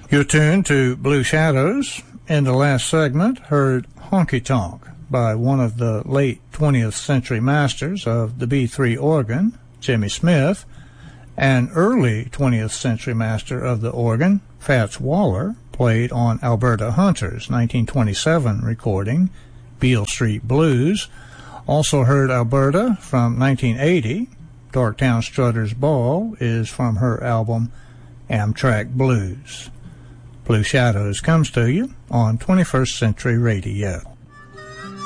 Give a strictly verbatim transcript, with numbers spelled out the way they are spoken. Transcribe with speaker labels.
Speaker 1: You're tuned to Blue Shadows. In the last segment, heard Honky Tonk by one of the late twentieth century masters of the B three organ, Jimmy Smith, an early twentieth century master of the organ, Fats Waller, played on Alberta Hunter's nineteen twenty-seven recording, Beale Street Blues. Also heard Alberta from nineteen eighty. Dorktown Strutter's Ball is from her album Amtrak Blues. Blue Shadows comes to you on twenty-first Century Radio.